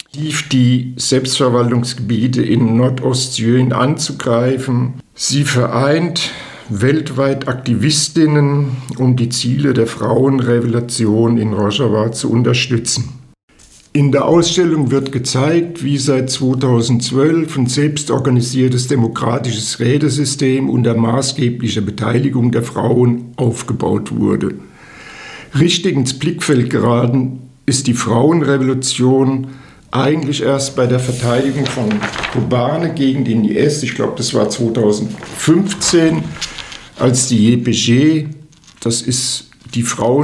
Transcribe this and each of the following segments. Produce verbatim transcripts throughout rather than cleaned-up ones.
aktiv die Selbstverwaltungsgebiete in Nordostsyrien anzugreifen. Sie vereint weltweit Aktivistinnen, um die Ziele der Frauenrevolution in Rojava zu unterstützen. In der Ausstellung wird gezeigt, wie seit zweitausendzwölf ein selbstorganisiertes demokratisches Rätesystem unter maßgeblicher Beteiligung der Frauen aufgebaut wurde. Richtig ins Blickfeld geraten ist die Frauenrevolution eigentlich erst bei der Verteidigung von Kobane gegen den I S, ich glaube, das war zweitausendfünfzehn, als die J P G, das ist die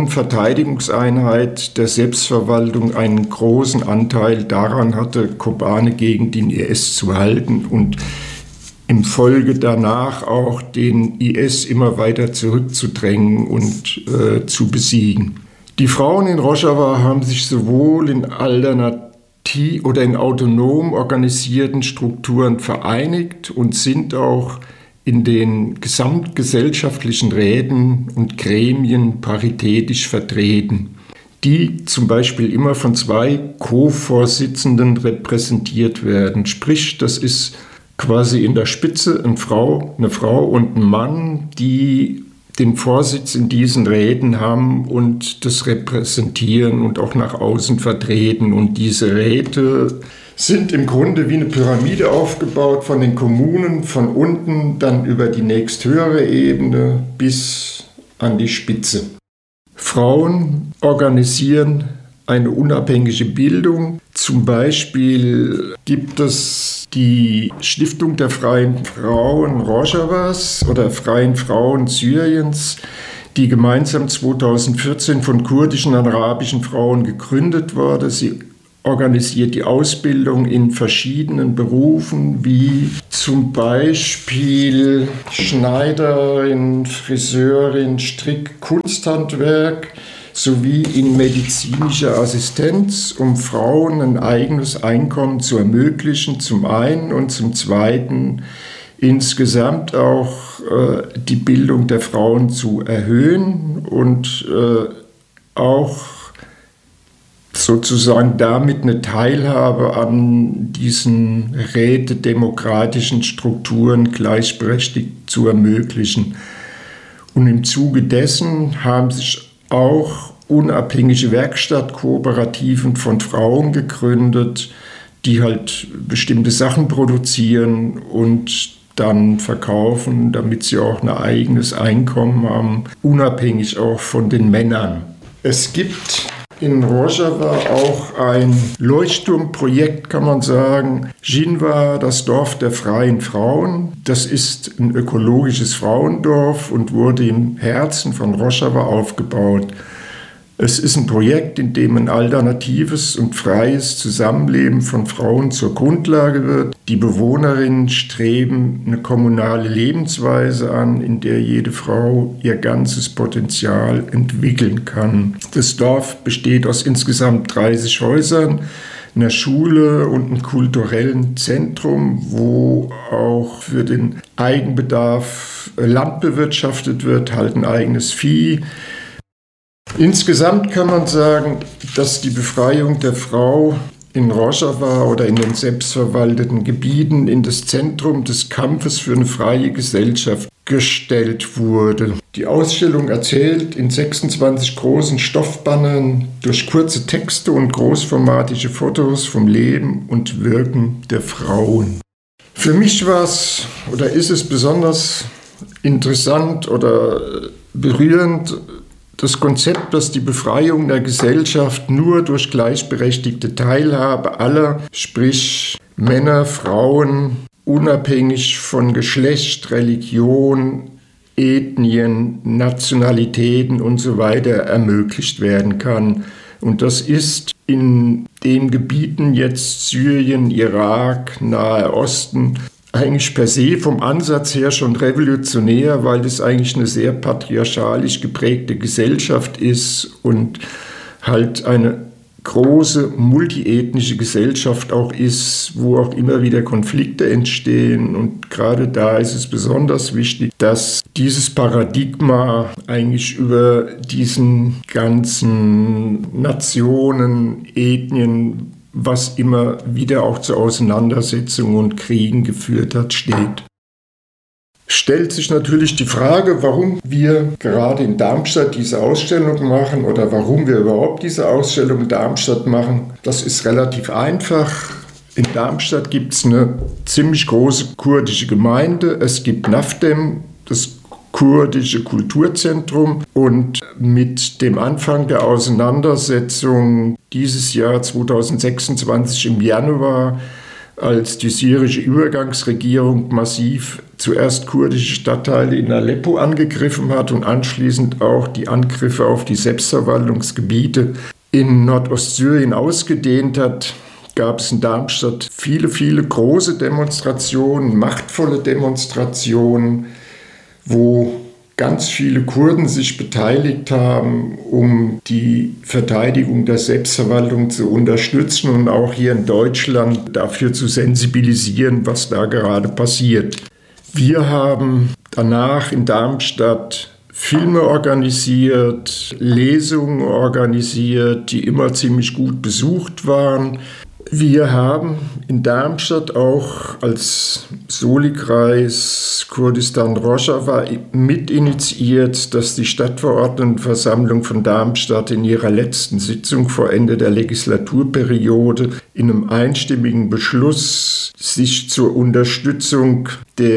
Frauenverteidigungseinheit der Selbstverwaltung, einen großen Anteil daran hatte, Kobane gegen den I S zu halten und im Folge danach auch den I S immer weiter zurückzudrängen und äh, zu besiegen. Die Frauen in Rojava haben sich sowohl in alternativ oder in autonom organisierten Strukturen vereinigt und sind auch in den gesamtgesellschaftlichen Räten und Gremien paritätisch vertreten, die zum Beispiel immer von zwei Co-Vorsitzenden repräsentiert werden. Sprich, das ist quasi in der Spitze eine Frau, eine Frau und ein Mann, die den Vorsitz in diesen Räten haben und das repräsentieren und auch nach außen vertreten. Und diese Räte sind im Grunde wie eine Pyramide aufgebaut von den Kommunen, von unten dann über die nächsthöhere Ebene bis an die Spitze. Frauen organisieren eine unabhängige Bildung. Zum Beispiel gibt es die Stiftung der Freien Frauen Rojavas oder Freien Frauen Syriens, die gemeinsam zweitausendvierzehn von kurdischen und arabischen Frauen gegründet wurde. Sie organisiert die Ausbildung in verschiedenen Berufen, wie zum Beispiel Schneiderin, Friseurin, Strick, Kunsthandwerk sowie in medizinischer Assistenz, um Frauen ein eigenes Einkommen zu ermöglichen, zum einen und zum zweiten insgesamt auch äh, die Bildung der Frauen zu erhöhen und äh, auch sozusagen damit eine Teilhabe an diesen rätedemokratischen Strukturen gleichberechtigt zu ermöglichen. Und im Zuge dessen haben sich auch unabhängige Werkstattkooperativen von Frauen gegründet, die halt bestimmte Sachen produzieren und dann verkaufen, damit sie auch ein eigenes Einkommen haben, unabhängig auch von den Männern. Es gibt in Rojava auch ein Leuchtturmprojekt, kann man sagen. Jinwa, das Dorf der freien Frauen. Das ist ein ökologisches Frauendorf und wurde im Herzen von Rojava aufgebaut. Es ist ein Projekt, in dem ein alternatives und freies Zusammenleben von Frauen zur Grundlage wird. Die Bewohnerinnen streben eine kommunale Lebensweise an, in der jede Frau ihr ganzes Potenzial entwickeln kann. Das Dorf besteht aus insgesamt dreißig Häusern, einer Schule und einem kulturellen Zentrum, wo auch für den Eigenbedarf Land bewirtschaftet wird, halt ein eigenes Vieh. Insgesamt kann man sagen, dass die Befreiung der Frau in Rojava oder in den selbstverwalteten Gebieten in das Zentrum des Kampfes für eine freie Gesellschaft gestellt wurde. Die Ausstellung erzählt in sechsundzwanzig großen Stoffbannern durch kurze Texte und großformatische Fotos vom Leben und Wirken der Frauen. Für mich war es oder ist es besonders interessant oder berührend, das Konzept, dass die Befreiung der Gesellschaft nur durch gleichberechtigte Teilhabe aller, sprich Männer, Frauen, unabhängig von Geschlecht, Religion, Ethnien, Nationalitäten und so weiter ermöglicht werden kann. Und das ist in den Gebieten jetzt Syrien, Irak, Nahe Osten eigentlich per se vom Ansatz her schon revolutionär, weil das eigentlich eine sehr patriarchalisch geprägte Gesellschaft ist und halt eine große multiethnische Gesellschaft auch ist, wo auch immer wieder Konflikte entstehen. Und gerade da ist es besonders wichtig, dass dieses Paradigma eigentlich über diesen ganzen Nationen, Ethnien, was immer wieder auch zu Auseinandersetzungen und Kriegen geführt hat, steht. Stellt sich natürlich die Frage, warum wir gerade in Darmstadt diese Ausstellung machen oder warum wir überhaupt diese Ausstellung in Darmstadt machen. Das ist relativ einfach. In Darmstadt gibt es eine ziemlich große kurdische Gemeinde. Es gibt NAFDEM, das kurdische Kulturzentrum, und mit dem Anfang der Auseinandersetzung dieses Jahr zweitausendsechsundzwanzig im Januar, als die syrische Übergangsregierung massiv zuerst kurdische Stadtteile in Aleppo angegriffen hat und anschließend auch die Angriffe auf die Selbstverwaltungsgebiete in Nordostsyrien ausgedehnt hat, gab es in Darmstadt viele, viele große Demonstrationen, machtvolle Demonstrationen, wo ganz viele Kurden sich beteiligt haben, um die Verteidigung der Selbstverwaltung zu unterstützen und auch hier in Deutschland dafür zu sensibilisieren, was da gerade passiert. Wir haben danach in Darmstadt Filme organisiert, Lesungen organisiert, die immer ziemlich gut besucht waren. Wir haben in Darmstadt auch als Soli-Kreis Kurdistan-Rojava mitinitiiert, dass die Stadtverordnetenversammlung von Darmstadt in ihrer letzten Sitzung vor Ende der Legislaturperiode in einem einstimmigen Beschluss sich zur Unterstützung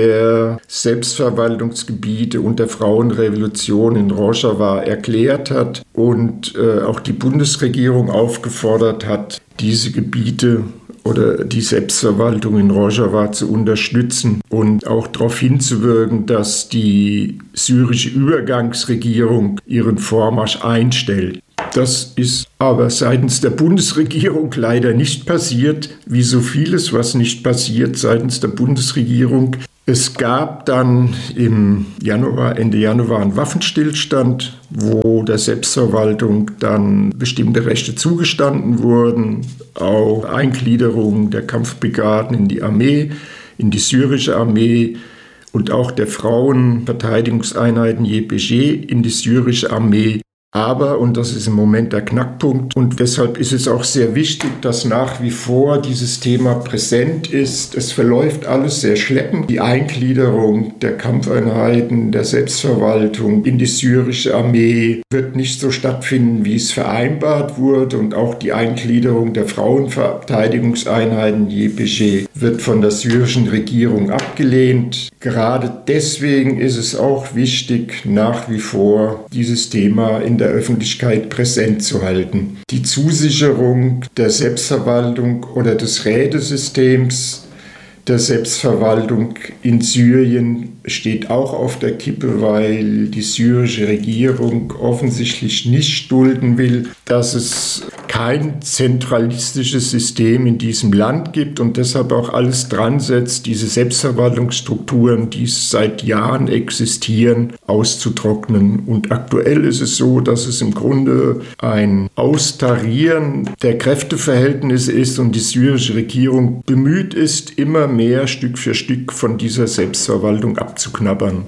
der Selbstverwaltungsgebiete und der Frauenrevolution in Rojava erklärt hat und äh, auch die Bundesregierung aufgefordert hat, diese Gebiete oder die Selbstverwaltung in Rojava zu unterstützen und auch darauf hinzuwirken, dass die syrische Übergangsregierung ihren Vormarsch einstellt. Das ist aber seitens der Bundesregierung leider nicht passiert, wie so vieles, was nicht passiert seitens der Bundesregierung. Es gab dann im Januar, Ende Januar einen Waffenstillstand, wo der Selbstverwaltung dann bestimmte Rechte zugestanden wurden, auch Eingliederung der Kampfbrigaden in die Armee, in die syrische Armee und auch der Frauenverteidigungseinheiten J P G in die syrische Armee. Aber, und das ist im Moment der Knackpunkt, und deshalb ist es auch sehr wichtig, dass nach wie vor dieses Thema präsent ist. Es verläuft alles sehr schleppend. Die Eingliederung der Kampfeinheiten, der Selbstverwaltung in die syrische Armee wird nicht so stattfinden, wie es vereinbart wurde. Und auch die Eingliederung der Frauenverteidigungseinheiten J P G wird von der syrischen Regierung abgelehnt. Gerade deswegen ist es auch wichtig, nach wie vor dieses Thema in der Öffentlichkeit präsent zu halten. Die Zusicherung der Selbstverwaltung oder des Rätesystems der Selbstverwaltung in Syrien steht auch auf der Kippe, weil die syrische Regierung offensichtlich nicht dulden will, dass es kein zentralistisches System in diesem Land gibt und deshalb auch alles dran setzt, diese Selbstverwaltungsstrukturen, die seit Jahren existieren, auszutrocknen. Und aktuell ist es so, dass es im Grunde ein Austarieren der Kräfteverhältnisse ist und die syrische Regierung bemüht ist, immer mehr Stück für Stück von dieser Selbstverwaltung abzuknabbern.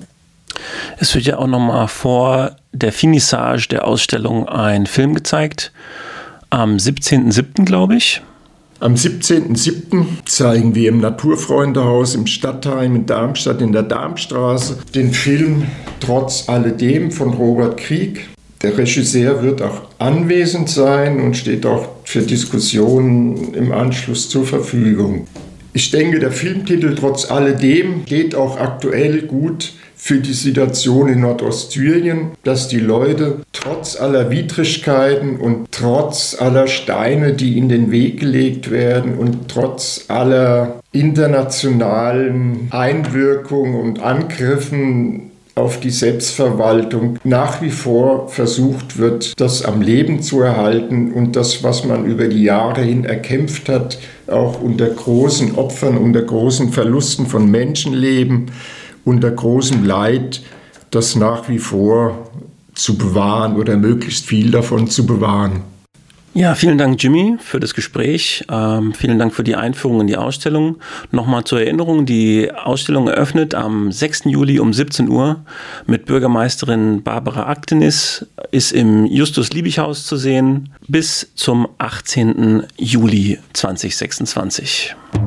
Es wird ja auch nochmal vor der Finissage der Ausstellung ein Film gezeigt. Am siebzehnten siebten glaube ich. Am siebzehnten siebten zeigen wir im Naturfreundehaus im Stadtheim in Darmstadt in der Darmstraße den Film Trotz alledem von Robert Krieg. Der Regisseur wird auch anwesend sein und steht auch für Diskussionen im Anschluss zur Verfügung. Ich denke, der Filmtitel Trotz alledem steht auch aktuell gut für die Situation in Nordostsyrien, dass die Leute trotz aller Widrigkeiten und trotz aller Steine, die in den Weg gelegt werden und trotz aller internationalen Einwirkungen und Angriffen auf die Selbstverwaltung nach wie vor versucht wird, das am Leben zu erhalten und das, was man über die Jahre hin erkämpft hat, auch unter großen Opfern, unter großen Verlusten von Menschenleben, unter großem Leid, das nach wie vor zu bewahren oder möglichst viel davon zu bewahren. Ja, vielen Dank, Jimmy, für das Gespräch. Ähm, vielen Dank für die Einführung in die Ausstellung. Nochmal zur Erinnerung, die Ausstellung eröffnet am sechsten Juli um siebzehn Uhr mit Bürgermeisterin Barbara Aktenis, ist im Justus-Liebig-Haus zu sehen bis zum achtzehnten Juli zweitausendsechsundzwanzig.